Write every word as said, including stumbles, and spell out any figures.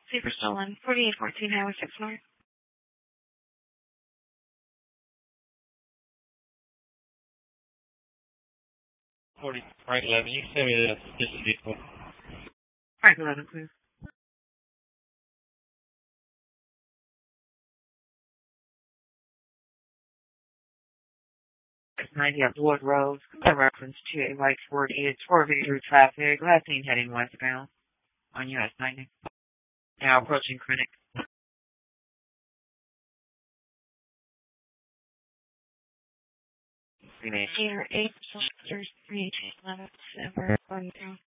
Super stolen. forty-eight fourteen Highway six North. forty, Frank eleven. You can send me the suspicious vehicle. Frank eleven, please. ninety up Wood Road. A reference to a white Ford eighty-four through traffic. Last seen heading westbound on U S ninety. Now approaching Clinic. Here, eight, three, eleven, seven, one, zero.